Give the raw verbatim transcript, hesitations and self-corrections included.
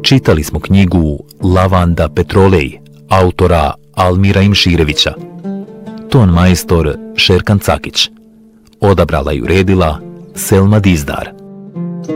Čitali smo knjigu Lavanda Petrolej, autora Almira Imširevića. Ton majstor Šerkan Cakić. Odabrala i uredila Selma Dizdar.